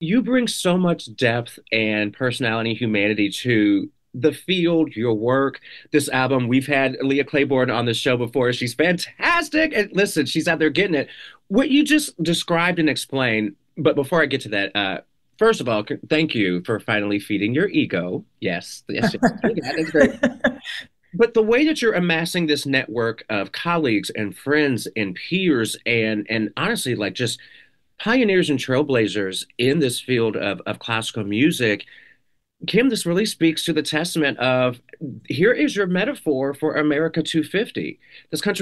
You bring so much depth and personality and humanity to the field, your work, this album. We've had Leah Claiborne on the show before. She's fantastic. And listen, she's out there getting it. What you just described and explained, but before I get to that, first of all, thank you for finally feeding your ego. Yes, yes, yes. Yeah, that's great. But the way that you're amassing this network of colleagues and friends and peers and honestly, like just pioneers and trailblazers in this field of classical music, Kim, this really speaks to the testament of here is your metaphor for America 250. This country